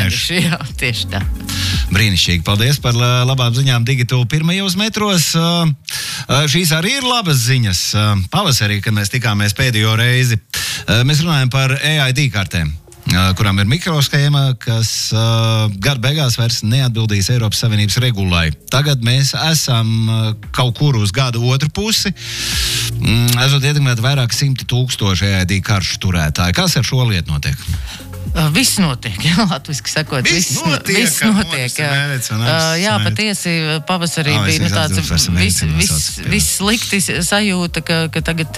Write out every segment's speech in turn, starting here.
vienkārši. Jā, tieši tā. Brīnišķīgi, paldies par labām ziņām Digito pirmajos metros. Šīs arī ir labas ziņas. Pavasarī, kad mēs tikāmies pēdējo reizi, mēs runājam par EID kartēm, kurām ir mikroshēma, kas gada beigās vairs neatbildīs Eiropas Savienības regulai. Tagad mēs esam kaut kur uz gada otru pusi. Esot ietekmēti vairāk 100,000 EID karšu turētāji. Kas ar šo lietu notiek? Viss notiek, latviski sakot. Viss notiek. Jā, patiesi pavasarī bija viss slikti sajūta, ka tagad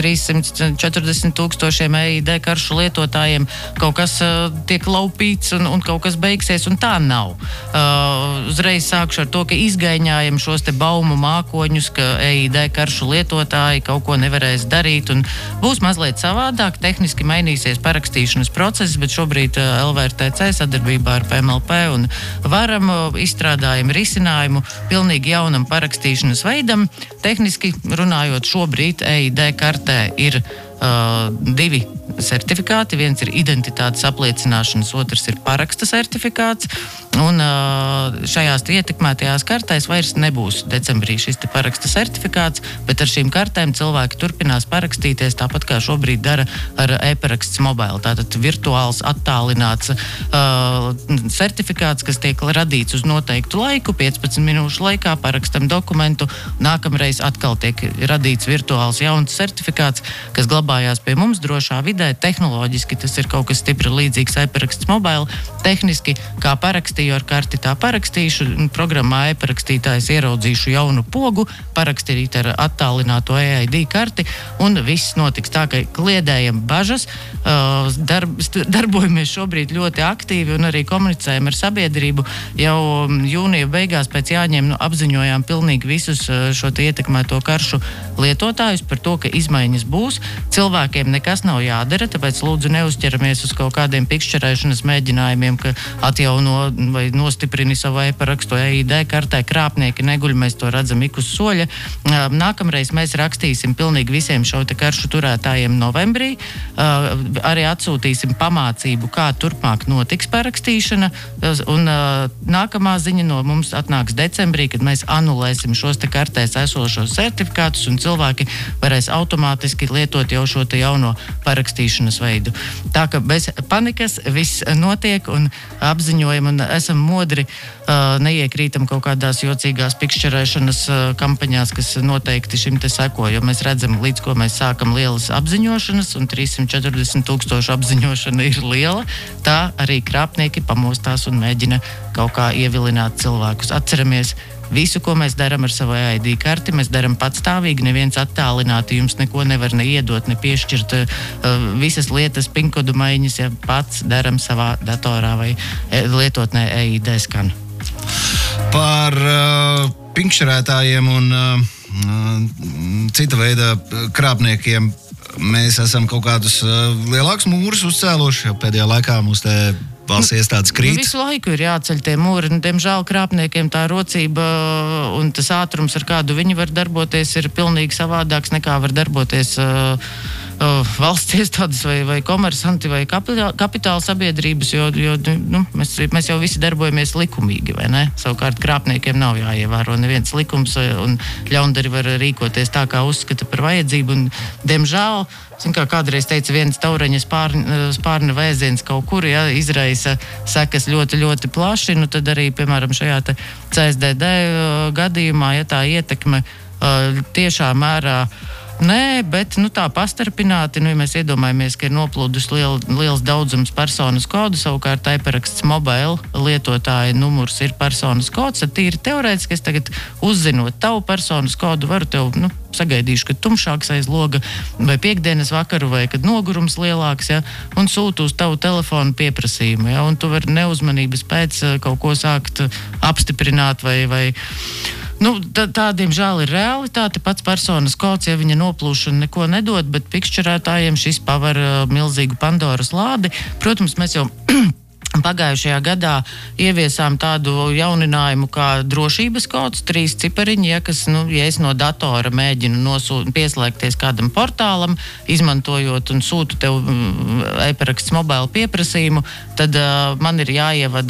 340,000 EID karšu lietotājiem kaut kas tiek laupīts un kaut kas beigsies, un tā nav. Uzreiz sākšu ar to, ka izgaiņājam šos te baumu mākoņus, ka EID karšu lietotāji kaut ko nevarēs darīt, un būs mazliet savādāk, tehniski mainīsies parakstīšanas process, bet šobrīd LVRTC sadarbībā ar PMLP un Varam izstrādājam risinājumu pilnīgi jaunam parakstīšanas veidam. Tehniski runājot, šobrīd EID kartē ir divi certifikāti. Viens ir identitātes apliecināšanas, otrs ir paraksta certifikāts. Un šajās ietekmētajās kartēs vairs nebūs decembrī šis te paraksta certifikāts, bet ar šīm kartēm cilvēki turpinās parakstīties tāpat kā šobrīd dara ar e-paraksts mobile. Tātad virtuāls attālināts certifikāts, kas tiek radīts uz noteiktu laiku, 15 minūšu laikā parakstam dokumentu. Nākamreiz atkal tiek radīts virtuāls jauns certifikāts, kas glabājās pie mums drošā vidē. Tehnoloģiski tas ir kaut kas stipri līdzīgs e-paraksts mobile. Tehniski, kā parakstīju ar karti, tā parakstīšu. Programmā e-parakstītājs ieraudzīšu jaunu pogu, parakstīt ar attālināto EID karti, un viss notiks tā, ka kliedējam bažas, darbojamies šobrīd ļoti aktīvi un arī komunicējam ar sabiedrību. Jau jūnija beigās pēc jāņem apziņojām pilnīgi visus šo te ietekmēto karšu lietotājus par to, ka izmaiņas būs. Cilvēkiem nekas nav jādara, tāpēc lūdzu neuzķeramies uz kaut kādiem pikšķerēšanas mēģinājumiem, ka atjauno vai nostiprini savu e-parakstu EID kartē. Krāpnieki neguļ, mēs to redzam ik uz soļa. Nākamreiz mēs rakstīsim pilnīgi visiem šo te karšu turētājiem novembrī. Arī atsūtīsim pamācību, kā turpmāk notiks parakstīšana. Un nākamā ziņa no mums atnāks decembrī, kad mēs anulēsim šos te kartēs esošos certifikātus un cilvēki varēs automātiski lietot jau šo te jauno parakstīšanas veidu. Tā ka bez panikas viss notiek un apziņojam un esam modri, neiekrītam kaut kādās jocīgās pikšķerēšanas kampaņās, kas noteikti šim te seko, jo mēs redzam, līdz ko mēs sākam lielas apziņošanas, un 340,000 apziņošana ir liela, tā arī krāpnieki pamostās un mēģina kaut kā ievilināt cilvēkus. Atceramies, visu, ko mēs darām ar savu EID karti, mēs darām patstāvīgi, neviens attālināti jums neko nevar ne iedot, ne piešķirt visas lietas, pinkodu maiņas, ja pats darām savā datorā vai lietotnē EID skanu. Par pinkšķerētājiem un cita veida krāpniekiem mēs esam kaut kādus lielākus mūrus uzcēluši, jo pēdējā laikā mums te valsts iestādes krīt. Visu laiku ir jāceļ tie mūri. Diemžēl krāpniekiem tā rocība un tas ātrums, ar kādu viņi var darboties, ir pilnīgi savādāks nekā var darboties valsts iestādes vai komersanti vai kapitāla sabiedrības, jo mēs jau visi darbojamies likumīgi, vai ne? Savukārt krāpniekiem nav jāievēro neviens likums un ļaundari var rīkoties tā, kā uzskata par vajadzību. Un, diemžēl, kā kādreiz teica, viens taureņa spārna vēziens kaut kur, ja, izraisa sekas ļoti, ļoti plaši, nu tad arī, piemēram, šajā te CSDD gadījumā, ja tā ietekme tiešā mērā nē, bet tā pastarpināti, ja mēs iedomājamies, ka ir noplūdus liels daudzums personas kodu, savukārt e-paraksts mobile lietotāja numurs ir personas kods, tad tīri teorētiski es tagad uzzinot tavu personas kodu, varu tev, sagaidīšu, kad tumšāks aiz loga vai piekdienas vakaru vai kad nogurums lielāks, ja, un sūtu uz tavu telefonu pieprasījumu, ja, un tu vari neuzmanības pēc kaut ko sākt apstiprināt vai tā, diemžēl, ir realitāte. Pats personas kods, ja viņa noplūšana neko nedod, bet pikšķerētājiem šis paver milzīgu Pandoras lādi. Protams, mēs jau pagājušajā gadā ieviesām tādu jauninājumu kā drošības kods, 3 cipariņi, ja, kas, ja es no datora mēģinu pieslēgties kādam portālam, izmantojot un sūtu tev e-paraksts mobile pieprasījumu, tad man ir jāievada